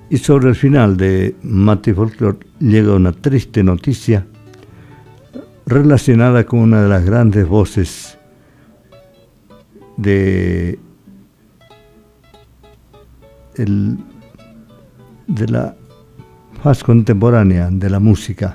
Y sobre el final de Mate Folklore llega una triste noticia relacionada con una de las grandes voces de la faz contemporánea de la música.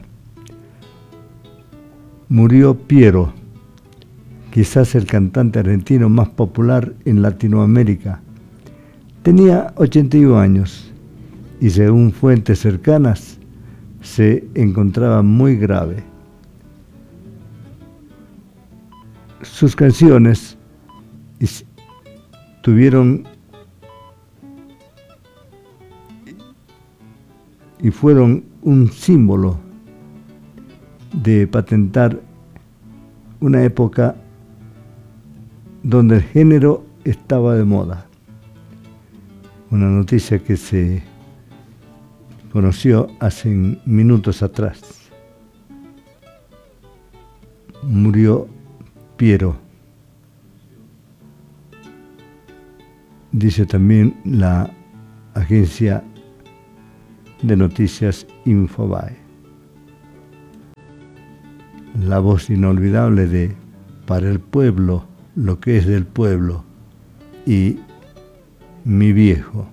Murió Piero, quizás el cantante argentino más popular en Latinoamérica. Tenía 81 años y según fuentes cercanas se encontraba muy grave. Sus canciones tuvieron y fueron un símbolo de patentar una época donde el género estaba de moda. Una noticia que se conoció hace minutos atrás. Murió Piero. Dice también la agencia de noticias Infobae. La voz inolvidable de Para el pueblo, lo que es del pueblo y Mi viejo.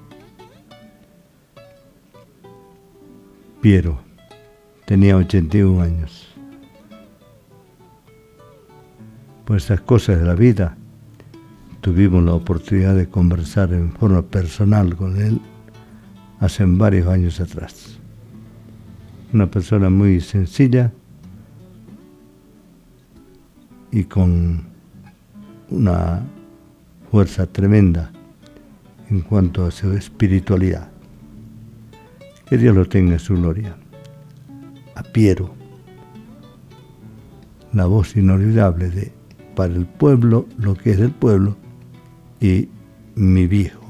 Piero tenía 81 años. Por esas cosas de la vida, tuvimos la oportunidad de conversar en forma personal con él hace varios años atrás. Una persona muy sencilla y con una fuerza tremenda en cuanto a su espiritualidad. Que Dios lo tenga en su gloria. A Piero, la voz inolvidable de Para el pueblo, lo que es del pueblo y Mi viejo.